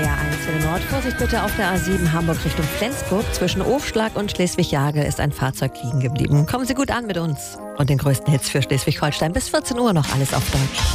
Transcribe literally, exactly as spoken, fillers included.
A eins Nord. Vorsicht bitte auf der A sieben Hamburg Richtung Flensburg. Zwischen Ofschlag und Schleswig-Jagel ist ein Fahrzeug liegen geblieben. Kommen Sie gut an mit uns und den größten Hits für Schleswig-Holstein. Bis vierzehn Uhr noch alles auf Deutsch.